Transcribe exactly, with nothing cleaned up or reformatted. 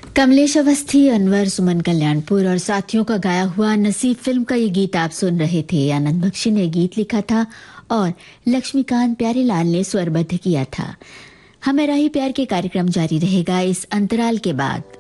कमलेश अवस्थी, अनवर, सुमन कल्याणपुर और साथियों का गाया हुआ नसीब फिल्म का ये गीत आप सुन रहे थे। आनंद बख्शी ने गीत लिखा था और लक्ष्मीकांत प्यारेलाल ने स्वरबद्ध किया था। हमें राही प्यार के कार्यक्रम जारी रहेगा इस अंतराल के बाद।